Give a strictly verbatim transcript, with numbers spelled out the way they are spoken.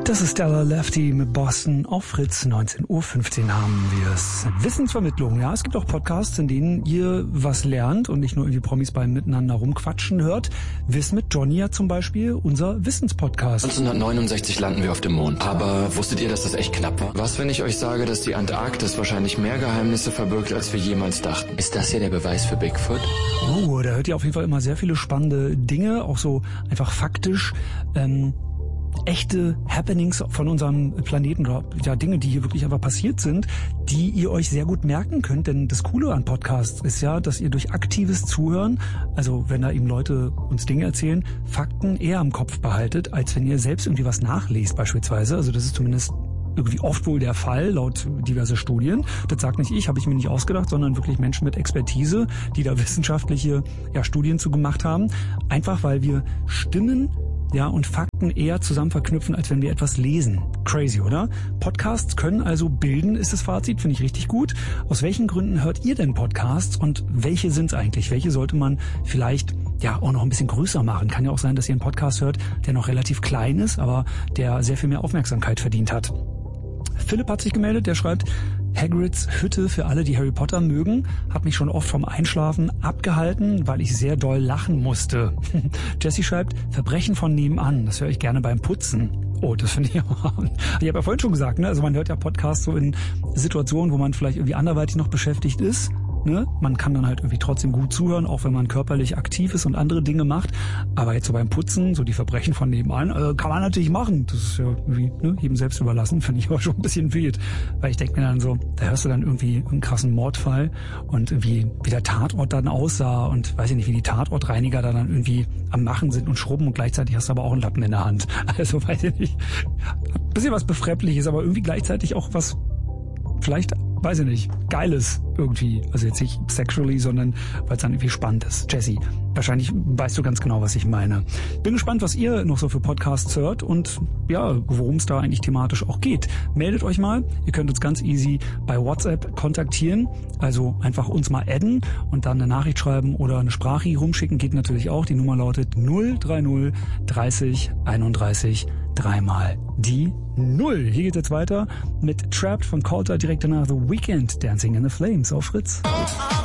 Das ist Stella Lefty mit Boston auf Fritz. neunzehn Uhr fünfzehn haben wir es. Wissensvermittlung, ja. Es gibt auch Podcasts, in denen ihr was lernt und nicht nur irgendwie Promis beim Miteinander rumquatschen hört. Wissen mit Johnny ja zum Beispiel, unser Wissenspodcast. neunzehnhundertneunundsechzig landen wir auf dem Mond. Aber wusstet ihr, dass das echt knapp war? Was, wenn ich euch sage, dass die Antarktis wahrscheinlich mehr Geheimnisse verbirgt, als wir jemals dachten? Ist das hier der Beweis für Bigfoot? Oh, da hört ihr auf jeden Fall immer sehr viele spannende Dinge, auch so einfach faktisch. Ähm, echte Happenings von unserem Planeten oder ja, Dinge, die hier wirklich einfach passiert sind, die ihr euch sehr gut merken könnt. Denn das Coole an Podcasts ist ja, dass ihr durch aktives Zuhören, also wenn da eben Leute uns Dinge erzählen, Fakten eher im Kopf behaltet, als wenn ihr selbst irgendwie was nachlest beispielsweise. Also das ist zumindest irgendwie oft wohl der Fall, laut diverse Studien. Das sagt nicht ich, habe ich mir nicht ausgedacht, sondern wirklich Menschen mit Expertise, die da wissenschaftliche ja, Studien zu gemacht haben. Einfach weil wir Stimmen ja, und Fakten eher zusammen verknüpfen, als wenn wir etwas lesen. Crazy, oder? Podcasts können also bilden, ist das Fazit, finde ich richtig gut. Aus welchen Gründen hört ihr denn Podcasts und welche sind es eigentlich? Welche sollte man vielleicht ja auch noch ein bisschen größer machen? Kann ja auch sein, dass ihr einen Podcast hört, der noch relativ klein ist, aber der sehr viel mehr Aufmerksamkeit verdient hat. Philipp hat sich gemeldet, der schreibt: Hagrids Hütte für alle, die Harry Potter mögen, hat mich schon oft vom Einschlafen abgehalten, weil ich sehr doll lachen musste. Jessie schreibt: Verbrechen von nebenan, das höre ich gerne beim Putzen. Oh, das finde ich auch. Ich habe ja vorhin schon gesagt, ne? Also man hört ja Podcasts so in Situationen, wo man vielleicht irgendwie anderweitig noch beschäftigt ist. Ne? Man kann dann halt irgendwie trotzdem gut zuhören, auch wenn man körperlich aktiv ist und andere Dinge macht. Aber jetzt so beim Putzen, so die Verbrechen von nebenan, äh, kann man natürlich machen. Das ist ja irgendwie ne, jedem selbst überlassen, finde ich aber schon ein bisschen wild. Weil ich denke mir dann so, da hörst du dann irgendwie einen krassen Mordfall und irgendwie wie der Tatort dann aussah und weiß ich nicht, wie die Tatortreiniger da dann irgendwie am Machen sind und schrubben und gleichzeitig hast du aber auch einen Lappen in der Hand. Also weiß ich nicht. Ein bisschen was Befremdliches, aber irgendwie gleichzeitig auch was vielleicht, weiß ich nicht, Geiles irgendwie. Also jetzt nicht sexually, sondern weil es dann irgendwie spannend ist. Jessie, wahrscheinlich weißt du ganz genau, was ich meine. Bin gespannt, was ihr noch so für Podcasts hört und ja, worum es da eigentlich thematisch auch geht. Meldet euch mal. Ihr könnt uns ganz easy bei WhatsApp kontaktieren. Also einfach uns mal adden und dann eine Nachricht schreiben oder eine Sprache rumschicken. Geht natürlich auch. Die Nummer lautet null drei null dreißig einunddreißig dreimal die Null. Hier geht jetzt weiter mit Trapped von Coulter direkt danach The Weeknd, Dancing in the Flames auf Fritz.